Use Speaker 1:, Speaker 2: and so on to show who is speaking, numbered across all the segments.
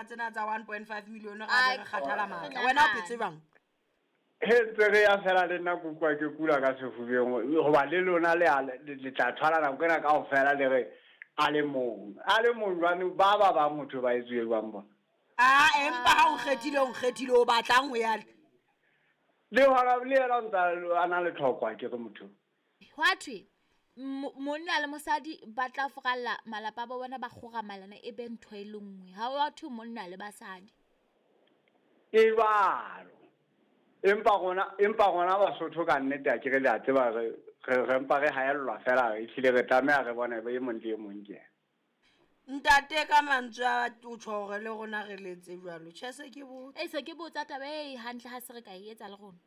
Speaker 1: tsena tsa 1.5 million ga re kgathala matla wena o phetse jwang
Speaker 2: Ntse re ya fela le nna kukwa ke kula ka sefubeng goba le lona le tla tshwara nako ena kaofela le re a le mong jwanong ba motho ba etswe jwang bona
Speaker 1: empa ha o kgethile o batlang ho ya
Speaker 2: le yena ntse a na le tlhokwa ke re motho
Speaker 3: Hwathwe monna le mosadi ba tla foralla malapa ba bona ba kgogamalana e be ntho e le nngwe ha wa thu monna le basadi
Speaker 2: e balo empa gona Basotho ka nnete a kere le a tseba re mpa re haellwa fela e tlile re tlamea re bona e mong le e mong ke
Speaker 1: ntate ka mantswe o tshore le gona re letse jwalo tshese ke botsa
Speaker 3: se ke botsa tabe e hantle ha se re ka etsa le gona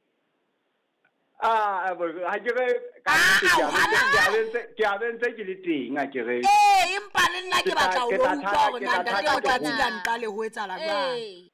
Speaker 2: ha ke re ke a bentse ke le teng a ke re
Speaker 1: empa le nna ke batla ho utlwa hore ntate o tla tsika nka le ho etsala jwang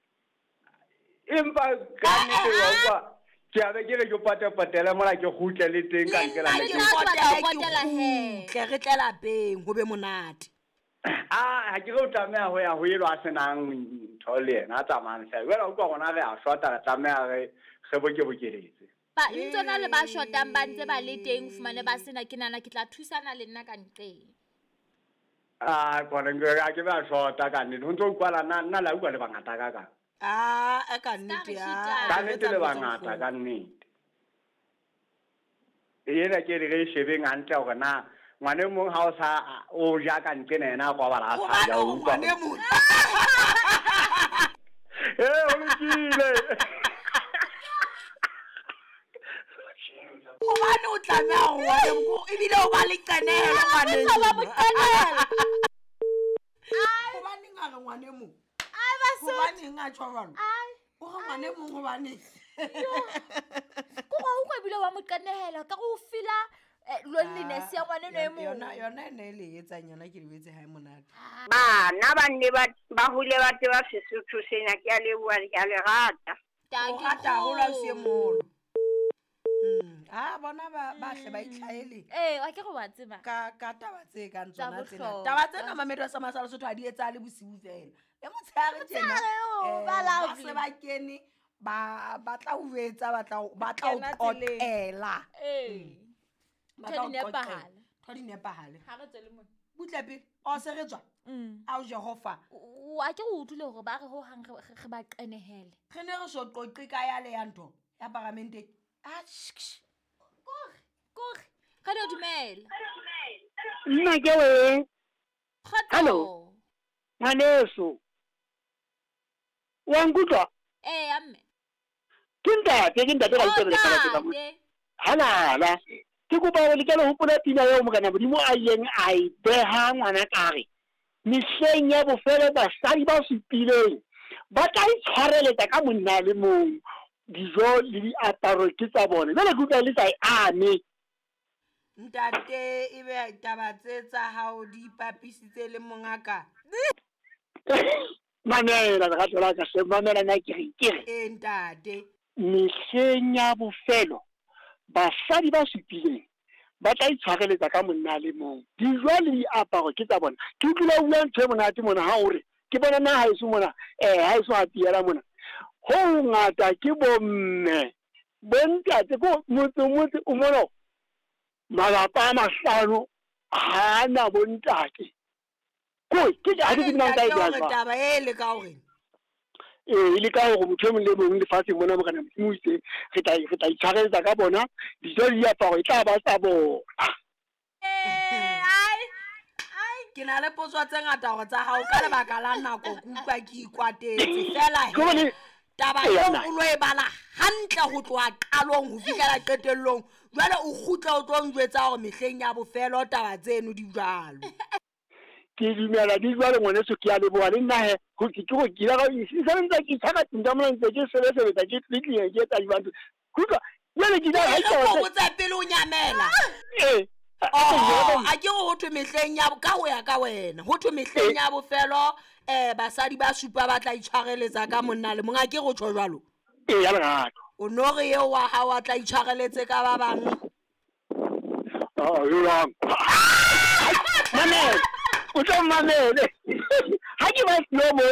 Speaker 2: empa ka nnete wa utlwa ke a be ke re ke patela mola ke khutle le teng ka nkela
Speaker 1: ke re tlela peng ho be monate
Speaker 2: ha ke re o tsamaya ho ya ho elwa senang ntho le yena a tsamaya sa wena utlwa gona re a shota re tsamaya re bokeletse
Speaker 3: ba ntsona le ba shotang ba ntse ba le teng fumane ba sena ke nana ke tla thusana le nna ka nqeng
Speaker 2: bona a ke ba shota ka nnete ho ntso utlwala nna la utlwa le bangata ka ka
Speaker 1: ka nnete
Speaker 2: ka nnete le bangata ka nnete ena ke re shebeng hantle hore na ngwane mong ha o sa o ja ka ntle nena kwa bala sa ja o utlwa
Speaker 1: ngwane mong
Speaker 2: o lokile
Speaker 1: Hobane o tlameha ho ngwane mong ebile o ba le qenehelo ngwane hobane ngare ngwane mong hobane nga tshwarana o ga ngwane mong hobane
Speaker 3: ko go ebile wa mo qenehela ka go fila loneliness ya ngwane no e mong
Speaker 1: yona ne le etsang yona ke le wetse ha monate
Speaker 4: bana ba nne ba hule ba tseba Sesotho sena ke a le bua ke a le rata
Speaker 1: o rata ho la se molo bona ba hle ba itlhaele
Speaker 3: wa ke go ba tseba
Speaker 1: ka taba tse ka ntsona tsena taba tsena mamedo sa masala Sotho a di etsa le bosiu fela le motshare tjena ba se ba kene ba tla o etsa ba tla o qotela thodi nepahale
Speaker 3: ha re tsele mona
Speaker 1: butla pele o se re tswa a o Jehova
Speaker 3: wa ke go utlwile hore ba re ho hang re ba qenehele
Speaker 1: re ne re so qoqi ka ya le ya ntho ya parlamente
Speaker 3: kore ka di dumela
Speaker 4: nna ke we
Speaker 3: hello
Speaker 4: maneso wa ngutwa
Speaker 3: amme
Speaker 4: ke ntate ga itse ka mo halala ke kopa go lekela ho pula pina yo mo kana bodimo a yeng a e beha ngwana kare mehleng ya bofelo basadi ba supileng ba tla itshwareletsa ka monna le mong dijo le diaparo ke tsa bone le go tla le tsa ame
Speaker 1: ntate e be taba tsa hao di papisitse le mongaka
Speaker 4: manela ga tlola ka se mamela na ke
Speaker 1: ntate
Speaker 4: mehleng ya bofelo basadi ba supileng ba tla itshwareletsa ka monna le mong dijo le diaparo ke tsa bona ke utlwile o bua ntho e monate mona ha ore ke bona na ha e se mona ha e se a tiela mona ho ngata ke bomme bontate ko motse o mona malapa a mahlano ha na bontate ko ke ja ke nna ka
Speaker 1: etswa taba e le ka hore
Speaker 4: ile ka go motho mo le mong le fatse mona mo kana mo itse re tla itshwareletsa ka bona dijo di aparo e tla ba tsa bona
Speaker 1: ke na le potso tse ngata go tsa hao ka lebaka la nako kutlwa ke ikwatetse fela taba eo o lo e bala hantle go tloa qalong ho fihlela qetellong jwale o kgutla o tlo njwetsa hore mehleng ya bofelo taba tseno di jwalo
Speaker 4: ke dumela di jwalo ngone so ke a le boa le nna he go ke go kila ga se ntse ke tshaka tinda mo ntse ke sebetsa ke tlile ke tsa dibantu kutwa jwale ke ha
Speaker 1: go botsa pele o nyamela a ke go thwe mehleng ya ka ho ya ka wena ho thwe mehleng ya bofelo basadi ba supa ba tla itshwareletsa ka monna le monga ke go tsho jwalo
Speaker 4: ya lerato
Speaker 1: o no re eo wa ha wa tla itshwareletse ka ba bang
Speaker 4: yo mamele o tlo mamele ha ke ba slow mo